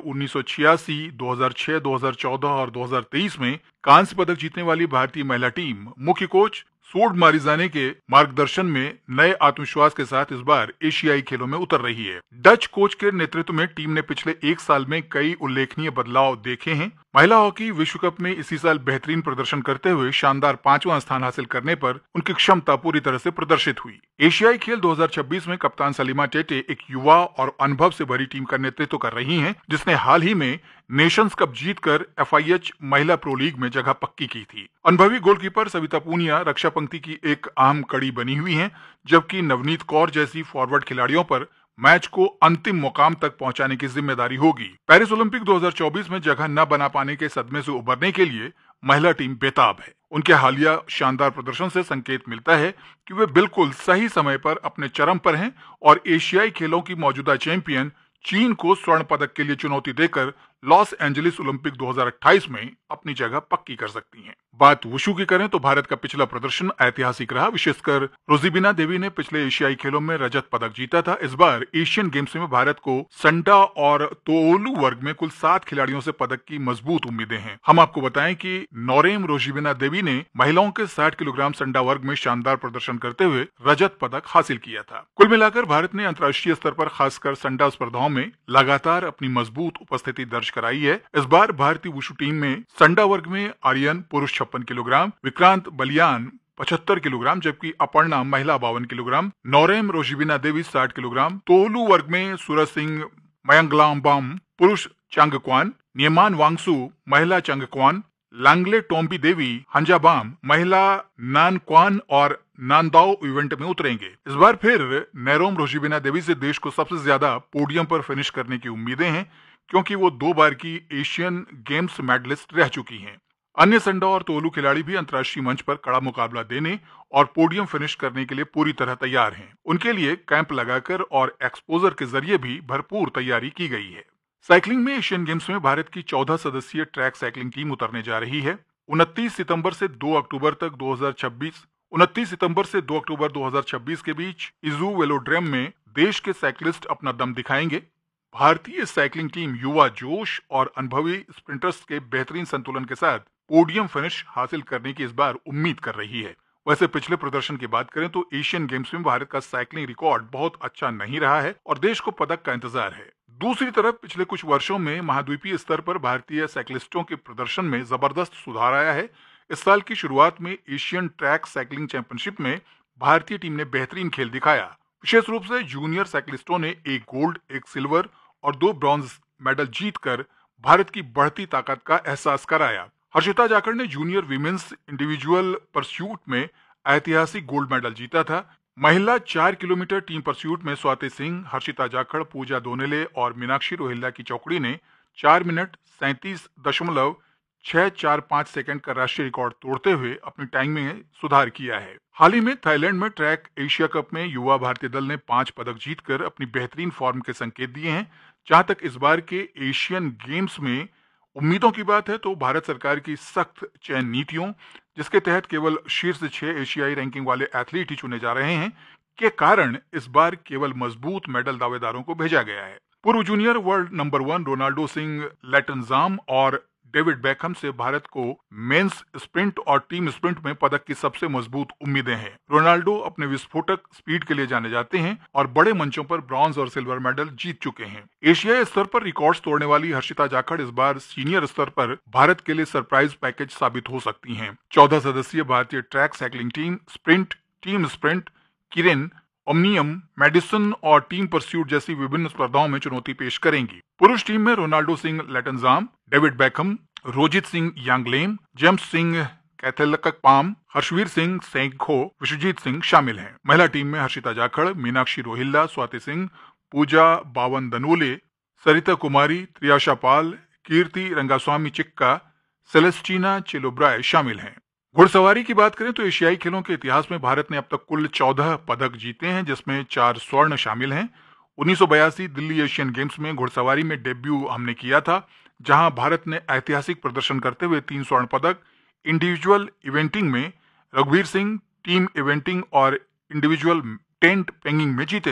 1986, 2006, 2014 और 2023 में कांस्य पदक जीतने वाली भारतीय महिला टीम मुख्य कोच सोड मारिजाने के मार्गदर्शन में नए आत्मविश्वास के साथ इस बार एशियाई खेलों में उतर रही है। डच कोच के नेतृत्व में टीम ने पिछले एक साल में कई उल्लेखनीय बदलाव देखे हैं। महिला हॉकी विश्व कप में इसी साल बेहतरीन प्रदर्शन करते हुए शानदार 5वां स्थान हासिल करने पर उनकी क्षमता पूरी तरह से प्रदर्शित हुई। एशियाई खेल 2026 में कप्तान सलीमा टेटे एक युवा और अनुभव से भरी टीम का नेतृत्व कर रही हैं, जिसने हाल ही में नेशंस कप जीतकर FIH महिला प्रो लीग में जगह पक्की की थी। अनुभवी गोलकीपर सविता पूनिया रक्षा पंक्ति की एक अहम कड़ी बनी हुई हैं, जबकि नवनीत कौर जैसी फॉरवर्ड खिलाड़ियों पर मैच को अंतिम मुकाम तक पहुंचाने की जिम्मेदारी होगी। पेरिस ओलंपिक 2024 में जगह न बना पाने के सदमे से उबरने के लिए महिला टीम बेताब है। उनके हालिया शानदार प्रदर्शन से संकेत मिलता है कि वे बिल्कुल सही समय पर अपने चरम पर हैं और एशियाई खेलों की मौजूदा चैंपियन चीन को स्वर्ण पदक के लिए चुनौती देकर लॉस एंजलिस ओलंपिक 2028 में अपनी जगह पक्की कर सकती हैं। बात वुशु की करें तो भारत का पिछला प्रदर्शन ऐतिहासिक रहा। विशेषकर रोजिबिना देवी ने पिछले एशियाई खेलों में रजत पदक जीता था। इस बार एशियन गेम्स में भारत को संडा और तोओलू वर्ग में कुल 7 खिलाड़ियों से पदक की मजबूत उम्मीदें हैं। हम आपको बताएं कि नोरेम रोजिबिना देवी ने महिलाओं के 60 किलोग्राम संडा वर्ग में शानदार प्रदर्शन करते हुए रजत पदक हासिल किया था। कुल मिलाकर भारत ने अंतर्राष्ट्रीय स्तर पर खासकर संडा स्पर्धाओं में लगातार अपनी मजबूत उपस्थिति दर्ज कराई है। इस बार भारतीय वुशु टीम में संडा वर्ग में आर्यन पुरुष 56 किलोग्राम, विक्रांत बलियान 75 किलोग्राम, जबकि अपर्णा महिला 52 किलोग्राम, नोरेम रोजिबिना देवी 60 किलोग्राम, तोलू वर्ग में सूरज सिंह मयंगलाम्बाम पुरुष चांगक्वान, नियमान वांगसू महिला चांगक्वान, लांगले टोम्बी देवी हंजाबाम महिला नानक्वान और नांदाओ इवेंट में उतरेंगे। इस बार फिर नैरोम रोजिबिना देवी से देश को सबसे ज्यादा पोडियम पर फिनिश करने की उम्मीदें हैं, क्योंकि वो 2 बार की एशियन गेम्स मेडलिस्ट रह चुकी हैं। अन्य संडा और तोलू खिलाड़ी भी अंतर्राष्ट्रीय मंच पर कड़ा मुकाबला देने और पोडियम फिनिश करने के लिए पूरी तरह तैयार हैं। उनके लिए कैंप लगाकर और एक्सपोजर के जरिए भी भरपूर तैयारी की गई है। साइकिलिंग में एशियन गेम्स में भारत की 14 सदस्यीय ट्रैक साइकिलिंग टीम उतरने जा रही है। 29 सितंबर से 2 अक्टूबर 2026 के बीच इजू वेलोड्रम में देश के साइकिलिस्ट अपना दम दिखाएंगे। भारतीय साइकिलिंग टीम युवा जोश और अनुभवी स्प्रिंटर्स के बेहतरीन संतुलन के साथ पोडियम फिनिश हासिल करने की इस बार उम्मीद कर रही है। वैसे पिछले प्रदर्शन की बात करें तो एशियन गेम्स में भारत का साइकिलिंग रिकॉर्ड बहुत अच्छा नहीं रहा है और देश को पदक का इंतजार है। दूसरी तरफ पिछले कुछ वर्षों में महाद्वीपीय स्तर पर भारतीय साइकिलिस्टों के प्रदर्शन में जबरदस्त सुधार आया है। इस साल की शुरुआत में एशियन ट्रैक साइकिलिंग चैंपियनशिप में भारतीय टीम ने बेहतरीन खेल दिखाया। विशेष रूप से जूनियर साइकिलिस्टों ने 1 गोल्ड, 1 सिल्वर और 2 ब्रॉन्ज मेडल जीतकर भारत की बढ़ती ताकत का एहसास कराया। हर्षिता जाखड़ ने जूनियर विमेंस इंडिविजुअल परस्यूट में ऐतिहासिक गोल्ड मेडल जीता था। महिला 4 किलोमीटर टीम परस्यूट में स्वाति सिंह, हर्षिता जाखड़, पूजा दोनेले और मीनाक्षी रोहिल्ला की चौकड़ी ने 4 मिनट 37.645 सेकंड का राष्ट्रीय रिकॉर्ड तोड़ते हुए अपनी टाइम में सुधार किया है। हाल ही में थाईलैंड में ट्रैक एशिया कप में युवा भारतीय दल ने 5 पदक जीतकर अपनी बेहतरीन फॉर्म के संकेत दिए हैं। जहां तक इस बार के एशियन गेम्स में उम्मीदों की बात है तो भारत सरकार की सख्त चयन नीतियों, जिसके तहत केवल शीर्ष 6 एशियाई रैंकिंग वाले एथलीट ही चुने जा रहे हैं, के कारण इस बार केवल मजबूत मेडल दावेदारों को भेजा गया है। पूर्व junior world number 1 Ronaldo Singh लैटनजाम और डेविड बेकहम से भारत को मेंस स्प्रिंट और टीम स्प्रिंट में पदक की सबसे मजबूत उम्मीदें हैं। रोनाल्डो अपने विस्फोटक स्पीड के लिए जाने जाते हैं और बड़े मंचों पर ब्रॉन्ज और सिल्वर मेडल जीत चुके हैं। एशियाई स्तर पर रिकॉर्ड्स तोड़ने वाली हर्षिता जाखड़ इस बार सीनियर स्तर पर भारत के लिए सरप्राइज पैकेज साबित हो सकती हैं। 14 सदस्यीय भारतीय track cycling team sprint, team sprint, Kiren, ओमनियम, medicine और टीम परस्यूट जैसी विभिन्न स्पर्धाओं में चुनौती पेश करेंगी। पुरुष टीम में Ronaldo Singh लैटनजाम, David Beckham, Rojit Singh Yanglem, James Singh कैथेलकपाम, Harshveer Singh Senkho, Vishwajeet Singh शामिल हैं। महिला टीम में हर्षिता जाखड़, मीनाक्षी रोहिल्ला, स्वाति सिंह, पूजा बावन दनोले, सरिता कुमारी, त्रियाशा पाल, कीर्ति रंगास्वामी चिक्का, सेलेस्टीना चेलोब्राय शामिल हैं। घुड़सवारी की बात करें तो एशियाई खेलों के इतिहास में भारत ने अब तक कुल 14 पदक जीते हैं, जिसमें 4 स्वर्ण शामिल हैं। 1982 दिल्ली एशियन गेम्स में घुड़सवारी में डेब्यू हमने किया था, जहां भारत ने ऐतिहासिक प्रदर्शन करते हुए 3 स्वर्ण पदक इंडिविजुअल इवेंटिंग में रघुवीर सिंह, टीम इवेंटिंग और इंडिविजुअल टेंट पेंगिंग में जीते थे।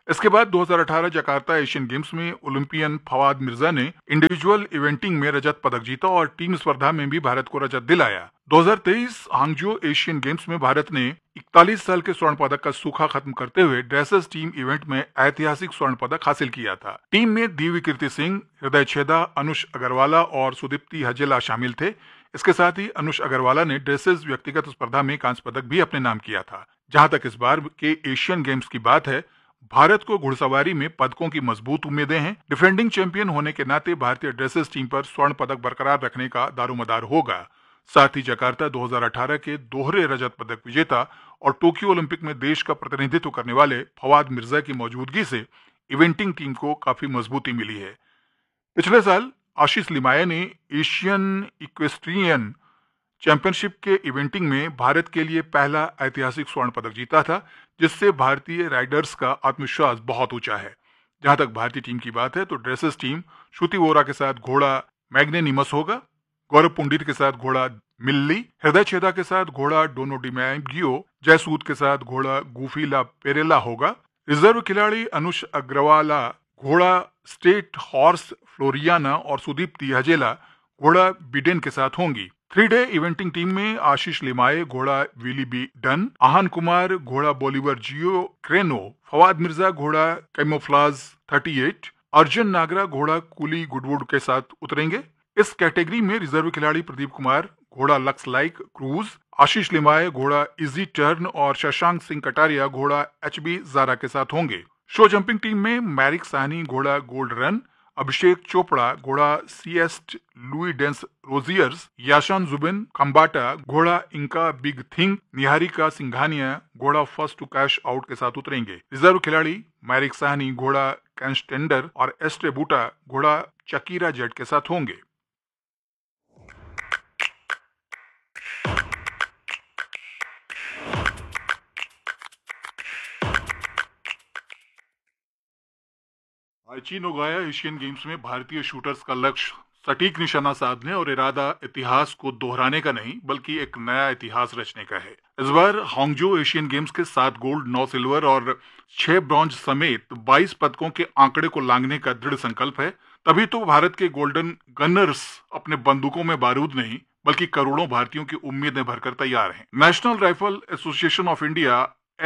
इसके बाद 2018 जकार्ता एशियन गेम्स में ओलंपियन फवाद मिर्जा ने इंडिविजुअल इवेंटिंग में रजत पदक जीता और टीम स्पर्धा में भी भारत को रजत दिलाया। 2023 हांगजो एशियन गेम्स में भारत ने 41 साल के स्वर्ण पदक का सूखा खत्म करते हुए ड्रेसेस टीम इवेंट में ऐतिहासिक स्वर्ण पदक हासिल किया था। टीम में दिव्य कीर्ति सिंह, हृदय छेदा, अनुष अग्रवाला और सुदीप्ति हजेला शामिल थे। इसके साथ ही अनुष अग्रवाला ने ड्रेसेस व्यक्तिगत स्पर्धा में कांस्य पदक भी अपने नाम किया था। जहां तक इस बार के एशियन गेम्स की बात है, भारत को घुड़सवारी में पदकों की मजबूत उम्मीदें हैं। डिफेंडिंग चैंपियन होने के नाते भारतीय ड्रेसेस टीम पर स्वर्ण पदक बरकरार रखने का दारोमदार होगा। साथ ही जकार्ता 2018 के दोहरे रजत पदक विजेता और टोक्यो ओलंपिक में देश का प्रतिनिधित्व करने वाले फवाद मिर्जा की मौजूदगी से इवेंटिंग टीम को काफी मजबूती मिली है। पिछले साल आशीष लिमाया ने एशियन इक्वेस्ट्रियन चैंपियनशिप के इवेंटिंग में भारत के लिए पहला ऐतिहासिक स्वर्ण पदक जीता था, जिससे भारतीय राइडर्स का आत्मविश्वास बहुत ऊंचा है। जहां तक भारतीय टीम की बात है तो ड्रेसेस टीम श्रुति वोरा के साथ घोड़ा मैग्नेनिमस होगा, गौरव पुंडित के साथ घोड़ा मिल्ली, हृदय छेदा के साथ घोड़ा डोनो डिमैगियो, जयसूद के साथ घोड़ा गुफीला पेरेला होगा। रिजर्व खिलाड़ी अनुष अग्रवाला घोड़ा स्टेट हॉर्स फ्लोरियाना और सुदीप्ति हजेला घोड़ा बिडेन के साथ होंगी। 3 डे इवेंटिंग टीम में आशीष लिमाये घोड़ा विली बी डन, आहान कुमार घोड़ा बोलिवर जियो क्रेनो, फवाद मिर्जा घोड़ा कैमोफ्लाज 38, अर्जुन नागरा घोड़ा कुली गुडवुड के साथ उतरेंगे। इस कैटेगरी में रिजर्व खिलाड़ी प्रदीप कुमार घोड़ा लक्स लाइक क्रूज, आशीष लिमाये घोड़ा इजी टर्न और शशांक सिंह कटारिया घोड़ा एचबी जारा के साथ होंगे। शो जंपिंग टीम में मैरिक साहनी घोड़ा गोल्ड रन, अभिषेक चोपड़ा घोड़ा सीएस्ट लुई डेंस रोजियर्स, याशान जुबिन खम्बाटा घोड़ा Inca big thing, Niharika Singhania घोड़ा फर्स्ट टू कैश आउट के साथ उतरेंगे। रिजर्व खिलाड़ी मैरिक साहनी घोड़ा कैंस्टेंडर और एस्ट्रे बूटा घोड़ा चकीरा जेट के साथ होंगे। आईची नोगाया एशियन गेम्स में भारतीय शूटर्स का लक्ष्य सटीक निशाना साधने और इरादा इतिहास को दोहराने का नहीं बल्कि एक नया इतिहास रचने का है। इस बार हांगजो एशियन गेम्स के 7 गोल्ड, 9 सिल्वर और 6 ब्रॉन्ज समेत 22 पदकों के आंकड़े को लांघने का दृढ़ संकल्प है। तभी तो भारत के गोल्डन गनर्स अपने बंदूकों में बारूद नहीं बल्कि करोड़ों भारतीयों की उम्मीदें भरकर तैयार हैं। National rifle association of India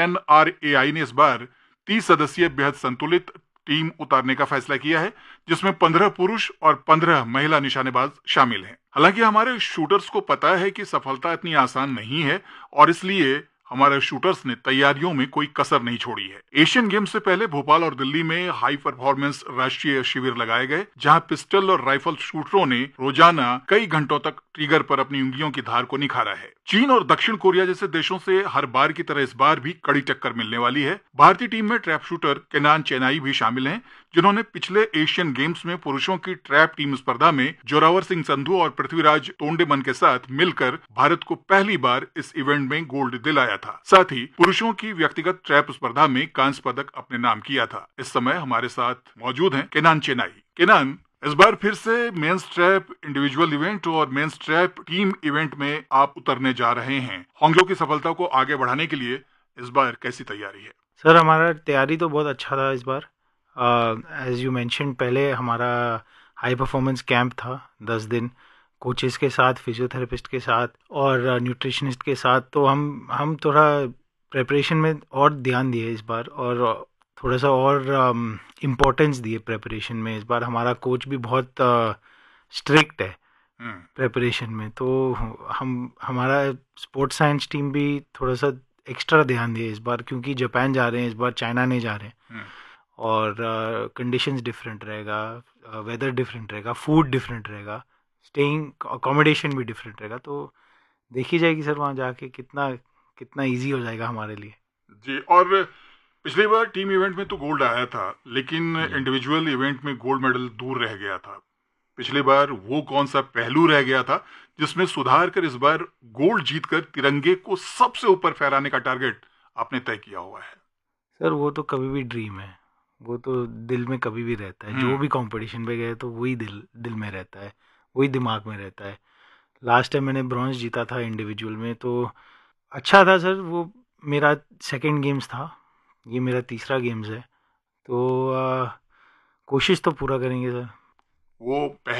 NRAI ने इस बार 30 सदस्यीय बेहद संतुलित टीम उतारने का फैसला किया है, जिसमें 15 पुरुष और 15 महिला निशानेबाज शामिल हैं। हालांकि हमारे शूटर्स को पता है कि सफलता इतनी आसान नहीं है और इसलिए हमारे शूटर्स ने तैयारियों में कोई कसर नहीं छोड़ी है। एशियन गेम्स से पहले भोपाल और दिल्ली में हाई परफॉर्मेंस राष्ट्रीय शिविर लगाए गए, जहां पिस्टल और राइफल शूटरों ने रोजाना कई घंटों तक ट्रिगर पर अपनी उंगलियों की धार को निखारा है। चीन और दक्षिण कोरिया जैसे देशों से हर बार की तरह इस बार भी कड़ी टक्कर मिलने वाली है। भारतीय टीम में ट्रैप शूटर केनान चेनाई भी शामिल हैं, जिन्होंने पिछले एशियन गेम्स में पुरुषों की ट्रैप टीम स्पर्धा में जोरावर सिंह संधू और पृथ्वीराज तोंडेमन के साथ मिलकर भारत को पहली बार इस इवेंट में गोल्ड दिलाया था। साथ ही पुरुषों की व्यक्तिगत ट्रैप स्पर्धा में कांस्य पदक अपने नाम किया था। इस समय हमारे साथ मौजूद हैं केनान चेनाई। केनान, इस बार फिर से मेंस ट्रैप इंडिविजुअल इवेंट और मेंस ट्रैप टीम इवेंट में आप उतरने जा रहे हैं। हांगजो की सफलता को आगे बढ़ाने के लिए इस बार कैसी तैयारी है? सर, हमारा तैयारी तो बहुत अच्छा था इस बार। एज यू मेंशन, पहले हमारा हाई परफॉर्मेंस कैंप था 10 दिन, कोचेस के साथ, फिजियोथेरेपिस्ट के साथ और न्यूट्रिशनिस्ट के साथ। तो हम थोड़ा प्रेपरेशन में और ध्यान दिए इस बार और थोड़ा सा और इम्पोर्टेंस दिए प्रेपरेशन में। इस बार हमारा कोच भी बहुत स्ट्रिक्ट है प्रेपरेशन में, तो हमारा स्पोर्ट्स साइंस टीम भी थोड़ा सा एक्स्ट्रा ध्यान दिए इस बार, क्योंकि जापान जा रहे हैं इस बार, चाइना नहीं जा रहे हैं और कंडीशंस डिफरेंट रहेगा, वेदर डिफरेंट रहेगा, फूड डिफरेंट रहेगा, स्टेइंग अकोमोडेशन भी डिफरेंट रहेगा। तो देखी जाएगी सर वहाँ जाके कितना इजी हो जाएगा हमारे लिए जी। और पिछली बार टीम इवेंट में तो गोल्ड आया था, लेकिन इंडिविजुअल इवेंट में गोल्ड मेडल दूर रह गया था। पिछली बार वो कौन सा पहलू रह गया था जिसमें सुधार कर इस बार गोल्ड जीतकर तिरंगे को सबसे ऊपर फहराने का टारगेट आपने तय किया हुआ है? सर, वो तो कभी भी ड्रीम है, वो तो दिल में कभी भी रहता है। जो भी कंपटीशन पे गए तो वही दिल में रहता है, वही दिमाग में रहता है। लास्ट टाइम मैंने ब्रॉन्ज जीता था इंडिविजुअल में, तो अच्छा था सर। वो मेरा सेकंड गेम्स था, ये मेरा तीसरा गेम्स है, तो कोशिश तो पूरा करेंगे सर। वो